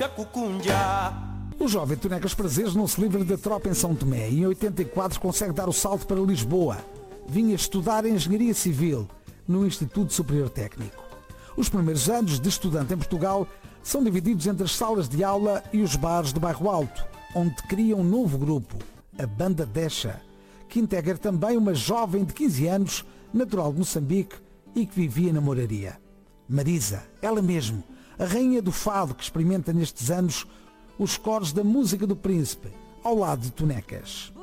O jovem Tonecas Prazeres não se livra da tropa em São Tomé e em 84 consegue dar o salto para Lisboa. Vinha estudar Engenharia Civil no Instituto Superior Técnico. Os primeiros anos de estudante em Portugal são divididos entre as salas de aula e os bares do Bairro Alto, onde cria um novo grupo, a Banda Decha, que integra também uma jovem de 15 anos, natural de Moçambique e que vivia na moraria. Marisa, ela mesmo, a rainha do fado que experimenta nestes anos os cores da música do príncipe, ao lado de Tonecas.